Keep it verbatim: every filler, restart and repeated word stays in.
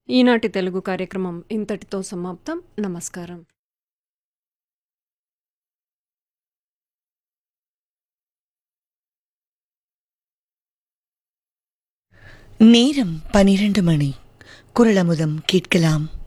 ఈనాటి తెలుగు కార్యక్రమం ఇంతటితో సమాప్తం. నమస్కారం. நேரம் பனிரெண்டு மணி. குரலமுதம் கேட்கலாம்.